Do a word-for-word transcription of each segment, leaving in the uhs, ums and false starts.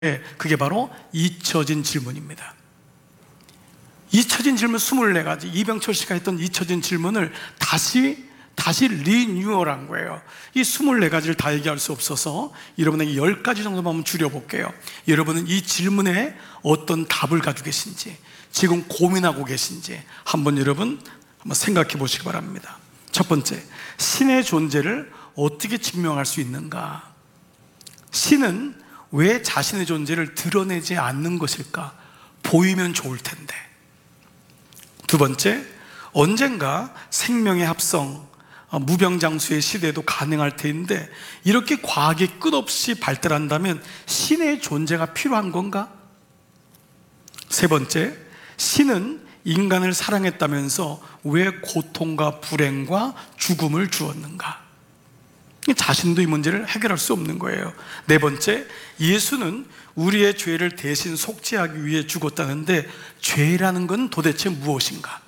그게 바로 잊혀진 질문입니다. 잊혀진 질문 이십사 가지, 이병철 씨가 했던 잊혀진 질문을 다시 다시 리뉴얼한 거예요. 이 이십사 가지를 다 얘기할 수 없어서 여러분에게 십 가지 정도만 한번 줄여볼게요. 여러분은 이 질문에 어떤 답을 가지고 계신지, 지금 고민하고 계신지 한번 여러분 한번 생각해 보시기 바랍니다. 첫 번째, 신의 존재를 어떻게 증명할 수 있는가? 신은 왜 자신의 존재를 드러내지 않는 것일까? 보이면 좋을 텐데. 두 번째, 언젠가 생명의 합성, 무병장수의 시대도 가능할 테인데 이렇게 과학이 끝없이 발달한다면 신의 존재가 필요한 건가? 세 번째, 신은 인간을 사랑했다면서 왜 고통과 불행과 죽음을 주었는가? 자신도 이 문제를 해결할 수 없는 거예요. 네 번째, 예수는 우리의 죄를 대신 속죄하기 위해 죽었다는데 죄라는 건 도대체 무엇인가?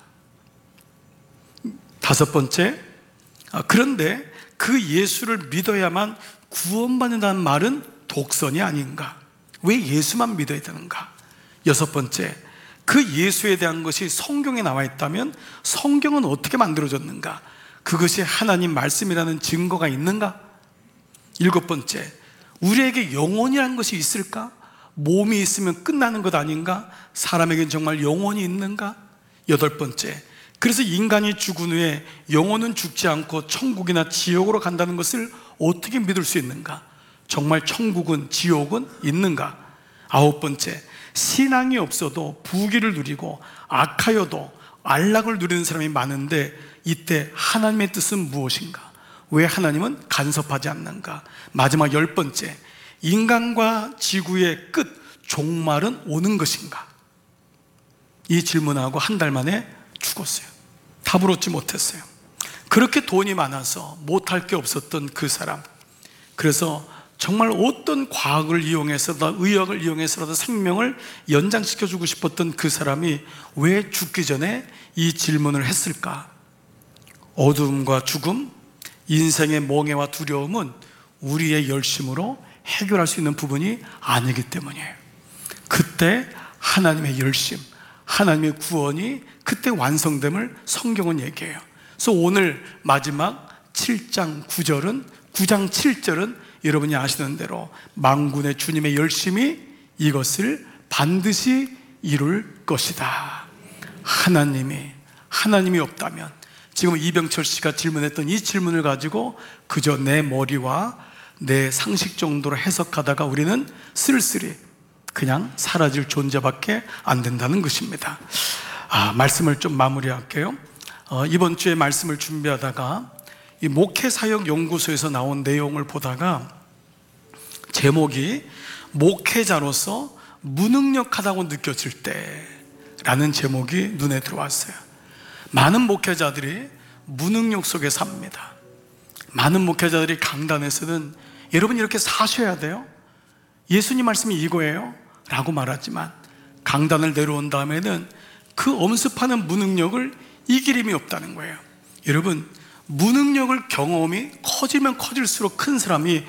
다섯 번째, 그런데 그 예수를 믿어야만 구원받는다는 말은 독선이 아닌가? 왜 예수만 믿어야 되는가? 여섯 번째, 그 예수에 대한 것이 성경에 나와 있다면 성경은 어떻게 만들어졌는가? 그것이 하나님 말씀이라는 증거가 있는가? 일곱 번째, 우리에게 영혼이라는 것이 있을까? 몸이 있으면 끝나는 것 아닌가? 사람에겐 정말 영혼이 있는가? 여덟 번째, 그래서 인간이 죽은 후에 영혼은 죽지 않고 천국이나 지옥으로 간다는 것을 어떻게 믿을 수 있는가? 정말 천국은 지옥은 있는가? 아홉 번째, 신앙이 없어도 부귀를 누리고 악하여도 안락을 누리는 사람이 많은데 이때 하나님의 뜻은 무엇인가? 왜 하나님은 간섭하지 않는가? 마지막 열 번째, 인간과 지구의 끝, 종말은 오는 것인가? 이 질문하고 한 달 만에 죽었어요. 답을 얻지 못했어요. 그렇게 돈이 많아서 못할 게 없었던 그 사람, 그래서 정말 어떤 과학을 이용해서라도, 의학을 이용해서라도 생명을 연장시켜주고 싶었던 그 사람이 왜 죽기 전에 이 질문을 했을까? 어두움과 죽음, 인생의 멍해와 두려움은 우리의 열심으로 해결할 수 있는 부분이 아니기 때문이에요. 그때 하나님의 열심, 하나님의 구원이 그때 완성됨을 성경은 얘기해요. 그래서 오늘 마지막 칠 장 구 절은, 구 장 칠 절은 여러분이 아시는 대로 만군의 주님의 열심이 이것을 반드시 이룰 것이다. 하나님이 하나님이 없다면, 지금 이병철 씨가 질문했던 이 질문을 가지고 그저 내 머리와 내 상식 정도로 해석하다가 우리는 쓸쓸히 그냥 사라질 존재밖에 안 된다는 것입니다. 아, 말씀을 좀 마무리할게요. 어, 이번 주에 말씀을 준비하다가 이 목회사역연구소에서 나온 내용을 보다가 제목이 목회자로서 무능력하다고 느껴질 때 라는 제목이 눈에 들어왔어요. 많은 목회자들이 무능력 속에 삽니다. 많은 목회자들이 강단에서는 여러분 이렇게 사셔야 돼요, 예수님 말씀이 이거예요 라고 말하지만 강단을 내려온 다음에는 그 엄습하는 무능력을 이길 힘이 없다는 거예요. 여러분, 무능력을 경험이 커지면 커질수록 큰 사람이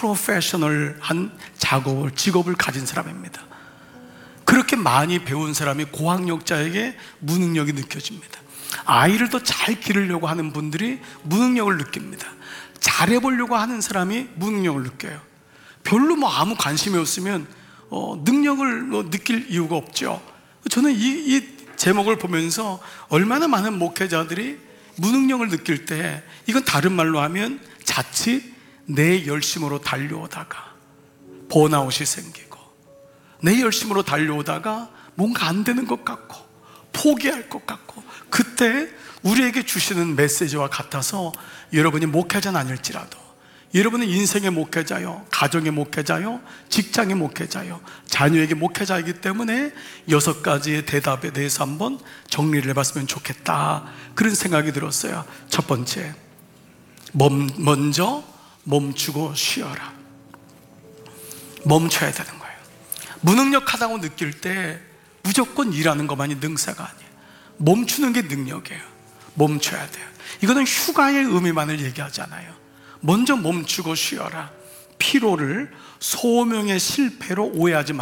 프로페셔널한 작업을, 직업을 가진 사람입니다. 그렇게 많이 배운 사람이 고학력자에게 무능력이 느껴집니다. 아이를 더 잘 기르려고 하는 분들이 무능력을 느낍니다. 잘해보려고 하는 사람이 무능력을 느껴요. 별로 뭐 아무 관심이 없으면 어, 능력을 뭐 느낄 이유가 없죠. 저는 이, 이 제목을 보면서 얼마나 많은 목회자들이 무능력을 느낄 때, 이건 다른 말로 하면 자칫 내 열심으로 달려오다가 번아웃이 생기고, 내 열심으로 달려오다가 뭔가 안 되는 것 같고 포기할 것 같고, 그때 우리에게 주시는 메시지와 같아서 여러분이 목회자는 아닐지라도, 여러분은 인생의 목회자요, 가정의 목회자요, 직장의 목회자요, 자녀에게 목회자이기 때문에 여섯 가지의 대답에 대해서 한번 정리를 해봤으면 좋겠다, 그런 생각이 들었어요. 첫 번째, 멈, 먼저 멈추고 쉬어라. 멈춰야 되는 거예요. 무능력하다고 느낄 때 무조건 일하는 것만이 능사가 아니에요. 멈추는 게 능력이에요. 멈춰야 돼요. 이거는 휴가의 의미만을 얘기하지 않아요. 먼저 멈추고 쉬어라. 피로를 소명의 실패로 오해하지